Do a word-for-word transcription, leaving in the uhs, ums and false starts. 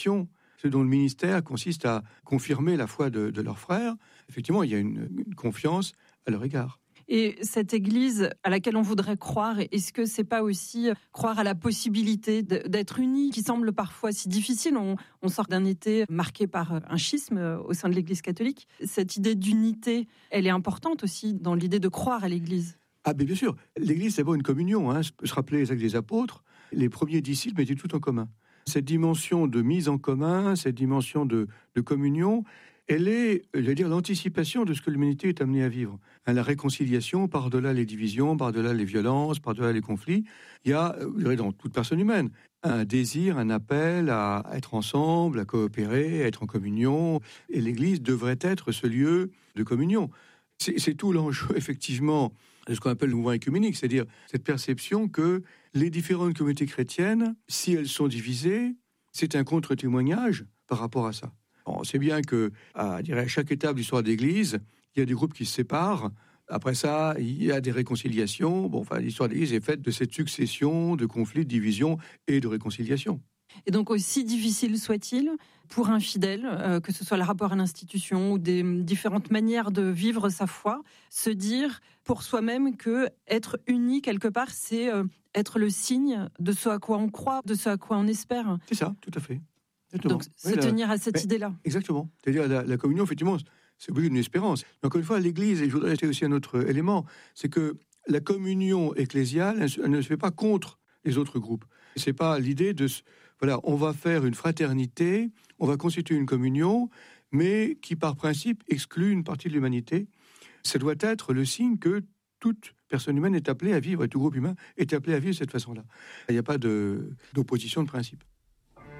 Ce dont le ministère consiste à confirmer la foi de, de leurs frères. Effectivement, il y a une, une confiance à leur égard. Et cette Église à laquelle on voudrait croire, est-ce que c'est pas aussi croire à la possibilité d'être unis, qui semble parfois si difficile? On, on sort d'un été marqué par un schisme au sein de l'Église catholique. Cette idée d'unité, elle est importante aussi dans l'idée de croire à l'Église. Ah bien, bien sûr, l'Église c'est d'abord une communion. Hein. Se rappeler les actes des apôtres, les premiers disciples mettaient tout en commun. Cette dimension de mise en commun, cette dimension de, de communion, elle est, je veux dire, l'anticipation de ce que l'humanité est amenée à vivre. Hein, la réconciliation, par-delà les divisions, par-delà les violences, par-delà les conflits, il y a, je dirais, dans toute personne humaine, un désir, un appel à être ensemble, à coopérer, à être en communion. Et l'Église devrait être ce lieu de communion. C'est, c'est tout l'enjeu, effectivement, de ce qu'on appelle le mouvement œcuménique, c'est-à-dire cette perception que les différentes communautés chrétiennes, si elles sont divisées, c'est un contre-témoignage par rapport à ça. On sait bien que, à, je dirais, à chaque étape de l'histoire d'Église, il y a des groupes qui se séparent. Après ça, il y a des réconciliations. Bon, enfin, l'histoire de l'Église est faite de cette succession de conflits, de divisions et de réconciliations. Et donc, aussi difficile soit-il, pour un fidèle, euh, que ce soit le rapport à l'institution ou des différentes manières de vivre sa foi, se dire pour soi-même que être uni quelque part, c'est euh, être le signe de ce à quoi on croit, de ce à quoi on espère. C'est ça, tout à fait. Exactement. Donc, se oui, la... tenir à cette Mais, idée-là. Exactement. C'est-à-dire la, la communion, effectivement, c'est obligé d'une espérance. Mais encore une fois, l'Église, et je voudrais ajouter aussi un autre élément, c'est que la communion ecclésiale, elle ne se fait pas contre les autres groupes. C'est pas l'idée de, voilà, on va faire une fraternité, on va constituer une communion, mais qui par principe exclut une partie de l'humanité. Ça doit être le signe que toute personne humaine est appelée à vivre, et tout groupe humain est appelé à vivre de cette façon-là. Il n'y a pas de, d'opposition de principe.